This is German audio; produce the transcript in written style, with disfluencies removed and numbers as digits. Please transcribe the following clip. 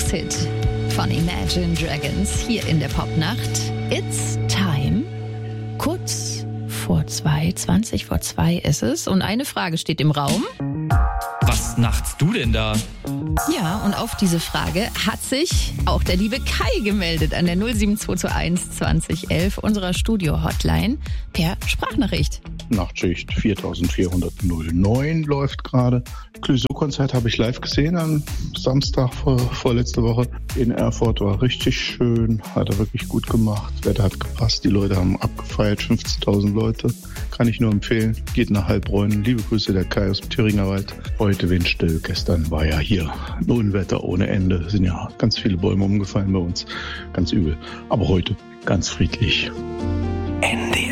Erfolgshit von Imagine Dragons hier in der Popnacht. It's Time. Kurz vor 2, 20 vor 2 ist es. Und eine Frage steht im Raum. Was nachtst du denn da? Ja, und auf diese Frage hat sich auch der liebe Kai gemeldet an der 07221 2011 unserer Studio-Hotline per Sprachnachricht. Nachtschicht 4409 läuft gerade. Clouseau-Konzert habe ich live gesehen am Samstag vorletzte Woche in Erfurt. War richtig schön, hat er wirklich gut gemacht. Wetter hat gepasst, die Leute haben abgefeiert, 15.000 Leute. Kann ich nur empfehlen. Geht nach Heilbronn. Liebe Grüße, der Kai aus dem Thüringer Wald. Heute windstill, gestern war ja hier Unwetter ohne Ende. Sind ja ganz viele Bäume umgefallen bei uns. Ganz übel. Aber heute ganz friedlich.